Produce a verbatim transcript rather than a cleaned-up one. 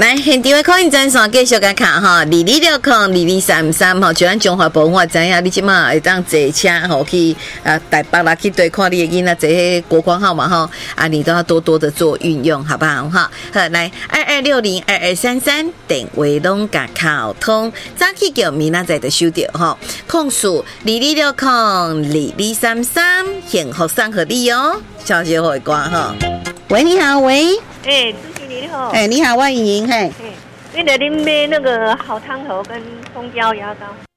来，现场的考验专线继续甲卡哈，二二六空二二三三吼，就咱中华文化知影，你即马会当坐车吼去啊台北啦，去对看你的囡仔坐国光号嘛吼，啊你都要多多的做运用，好不好哈？好，来二二六零二二三三电话拢甲卡通，早起叫明仔载就收到吼，控诉二二六空二二三三，幸福送给你哦，小姐会歌哈。喂，你好，喂。 哎、欸，主持人你好。 哎、欸，你好，我莹莹嘿。 哎、欸，为了您买那个好汤头跟葱椒牙膏。